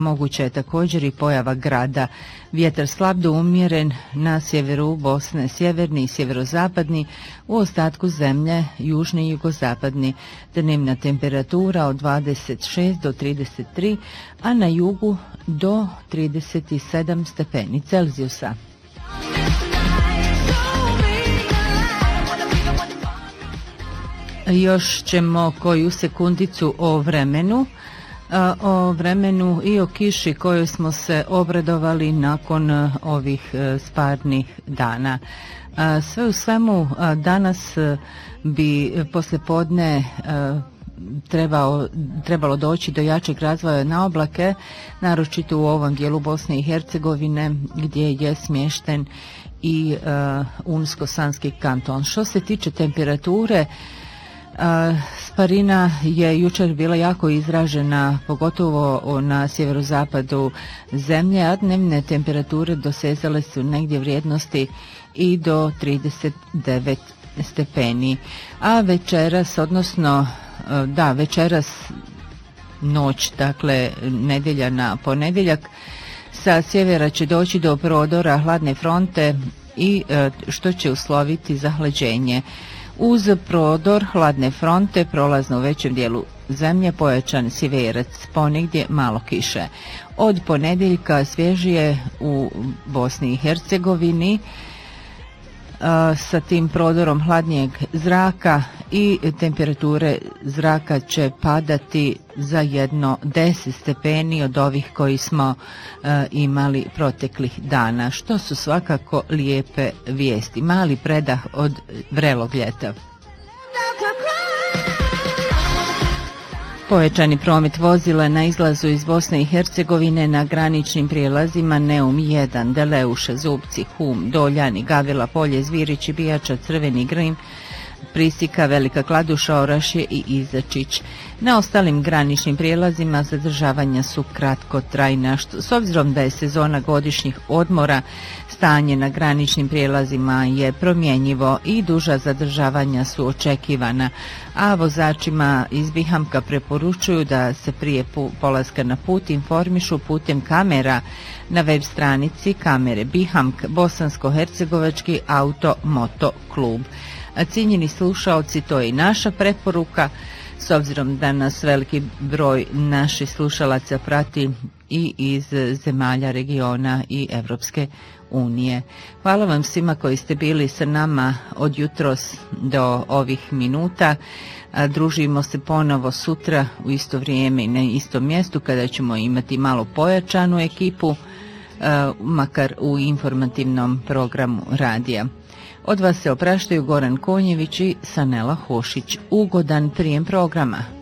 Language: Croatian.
Moguća je također i pojava grada. Vjetar slab do umjeren na sjeveru Bosne, sjeverni i sjeverozapadni, u ostatku zemlje južni i jugozapadni. Dnevna temperatura od 26 do 33, a na jugu do 37 stepeni Celzijusa. Još ćemo koju sekundicu o vremenu i o kiši kojoj smo se obradovali nakon ovih sparnih dana. Sve u svemu danas bi poslijepodne trebalo doći do jačeg razvoja na oblake, naročito u ovom dijelu Bosne i Hercegovine gdje je smješten i Unsko-Sanski kanton. Što se tiče temperature, sparina je jučer bila jako izražena, pogotovo na sjeverozapadu zemlje, a dnevne temperature dosezale su negdje vrijednosti i do 39 stepeni. A večeras, večeras noć, dakle nedjelja na ponedjeljak, sa sjevera će doći do prodora hladne fronte i što će usloviti zahlađenje. Uz prodor hladne fronte prolazno u većem dijelu zemlje pojačan sjeverac, ponegdje malo kiše. Od ponedjeljka svježije u Bosni i Hercegovini sa tim prodorom hladnijeg zraka i temperature zraka će padati za jedno 10 stepeni od ovih koji smo imali proteklih dana, što su svakako lijepe vijesti. Mali predah od vrelog ljeta. Povećani promet vozila na izlazu iz Bosne i Hercegovine na graničnim prijelazima Neum 1, Deleuša, Zupci, Hum, Doljani, Gavila, Polje, Zvirići, Bijača, Crveni Grim, Prisika, Velika Kladuša, Orašje i Izačić. Na ostalim graničnim prijelazima zadržavanja su kratkotrajna. S obzirom da je sezona godišnjih odmora, stanje na graničnim prijelazima je promjenjivo i duža zadržavanja su očekivana, a vozačima iz Bihamka preporučuju da se prije polaska na put informišu putem kamera na web stranici Kamere Bihamk, Bosansko-hercegovački auto-moto klub. A cijenjeni slušaoci, to je i naša preporuka, s obzirom da nas veliki broj naših slušalaca prati i iz zemalja regiona i Evropske unije. Hvala vam svima koji ste bili sa nama od jutros do ovih minuta. Družimo se ponovo sutra u isto vrijeme i na istom mjestu kada ćemo imati malo pojačanu ekipu, makar u informativnom programu radija. Od vas se opraštaju Goran Konjević i Sanela Hošić. Ugodan prijem programa.